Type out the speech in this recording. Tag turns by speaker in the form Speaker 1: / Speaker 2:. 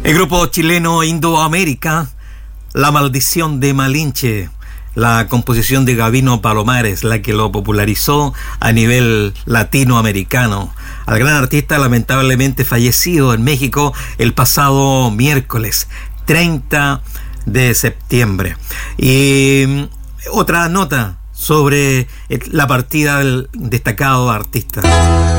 Speaker 1: El grupo chileno Indoamérica, La Maldición de Malinche, la composición de Gabino Palomares, la que lo popularizó a nivel latinoamericano. Al gran artista lamentablemente fallecido en México el pasado miércoles 30 de septiembre. Y otra nota sobre la partida del destacado artista.